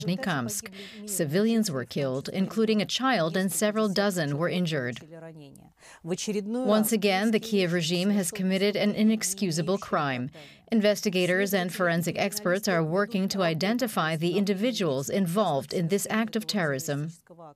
Nizhnekamsk. Civilians were killed, including a child, and several dozen were injured. Once again, the Kiev regime has committed an inexcusable crime. Investigators and forensic experts are working to identify the individuals involved in this act of terrorism.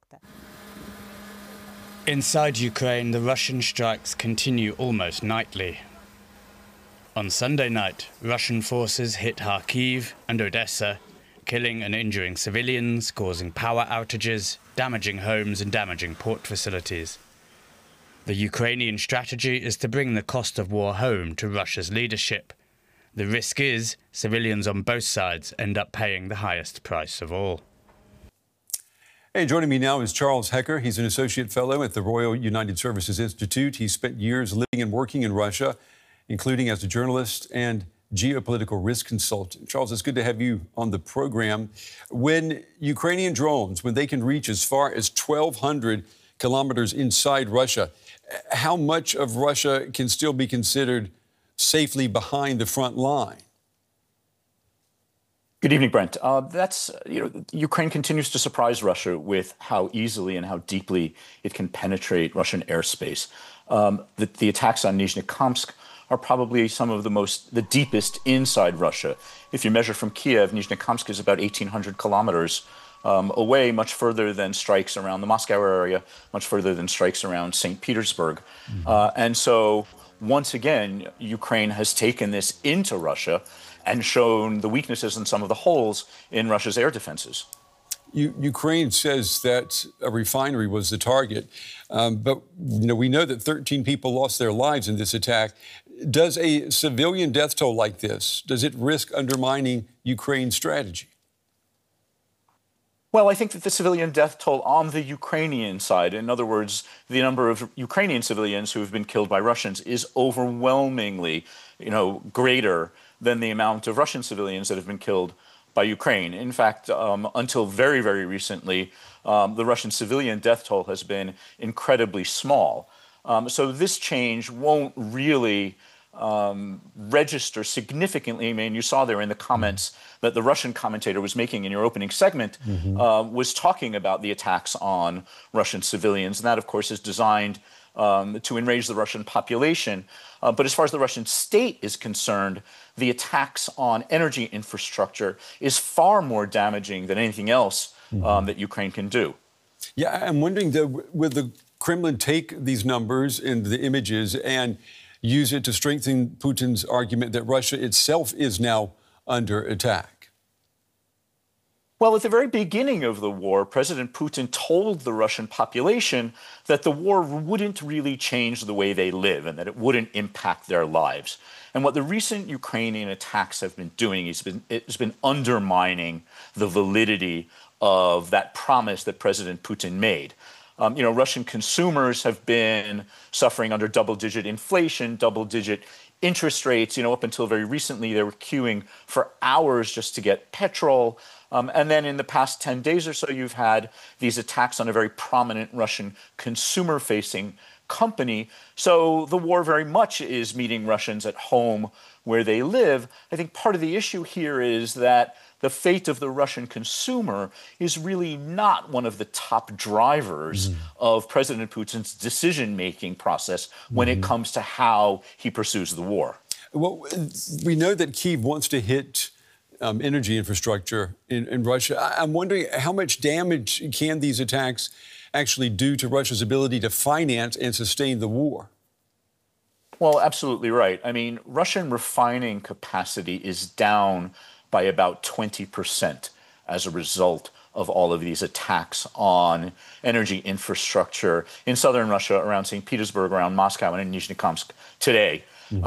Inside Ukraine, the Russian strikes continue almost nightly. On Sunday night, Russian forces hit Kharkiv and Odessa, killing and injuring civilians, causing power outages, damaging homes and damaging port facilities. The Ukrainian strategy is to bring the cost of war home to Russia's leadership. The risk is civilians on both sides end up paying the highest price of all. Hey, joining me now is Charles Hecker. He's an associate fellow at the Royal United Services Institute. He spent years living and working in Russia, including as a journalist and geopolitical risk consultant. Charles, it's good to have you on the program. When Ukrainian drones, when they can reach as far as 1,200 kilometers inside Russia, how much of Russia can still be considered safely behind the front line? Good evening, Brent. Ukraine continues to surprise Russia with how easily and how deeply it can penetrate Russian airspace. The attacks on Nizhnekamsk are probably some of the deepest inside Russia. If you measure from Kiev, Nizhnekamsk is about 1,800 kilometers away, much further than strikes around the Moscow area, much further than strikes around St. Petersburg. And so, once again, Ukraine has taken this into Russia and shown the weaknesses and some of the holes in Russia's air defenses. Ukraine says that a refinery was the target, but we know that 13 people lost their lives in this attack. Does a civilian death toll like this, does it risk undermining Ukraine's strategy? Well, I think that the civilian death toll on the Ukrainian side, in other words, the number of Ukrainian civilians who have been killed by Russians, is overwhelmingly, greater than the amount of Russian civilians that have been killed by Ukraine. In fact, until very, very recently, the Russian civilian death toll has been incredibly small. So this change won't really register significantly. I mean, you saw there in the comments that the Russian commentator was making in your opening segment, was talking about the attacks on Russian civilians. And that, of course, is designed to enrage the Russian population. But as far as the Russian state is concerned, the attacks on energy infrastructure is far more damaging than anything else that Ukraine can do. Yeah, I'm wondering, will the Kremlin take these numbers and the images and use it to strengthen Putin's argument that Russia itself is now under attack? Well, at the very beginning of the war, President Putin told the Russian population that the war wouldn't really change the way they live and that it wouldn't impact their lives. And what the recent Ukrainian attacks have been doing is it's been undermining the validity of that promise that President Putin made. Russian consumers have been suffering under double-digit inflation, double-digit interest rates. Up until very recently, they were queuing for hours just to get petrol. And then in the past 10 days or so, you've had these attacks on a very prominent Russian consumer-facing company. So the war very much is meeting Russians at home where they live. I think part of the issue here is that the fate of the Russian consumer is really not one of the top drivers of President Putin's decision-making process when it comes to how he pursues the war. Well, we know that Kyiv wants to hit energy infrastructure in Russia. I'm wondering how much damage can these attacks actually do to Russia's ability to finance and sustain the war? Well, absolutely right. I mean, Russian refining capacity is down by about 20% as a result of all of these attacks on energy infrastructure in southern Russia, around St. Petersburg, around Moscow, and in Nizhnekamsk today.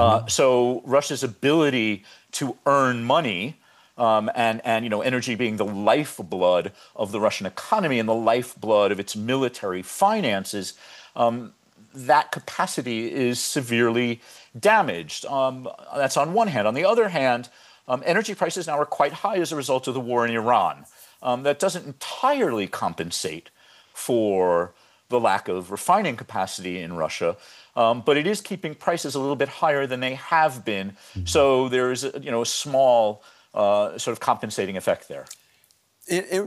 So Russia's ability to earn money and energy being the lifeblood of the Russian economy and the lifeblood of its military finances, that capacity is severely damaged. That's on one hand. On the other hand, energy prices now are quite high as a result of the war in Iran. That doesn't entirely compensate for the lack of refining capacity in Russia, but it is keeping prices a little bit higher than they have been. So there is a small sort of compensating effect there.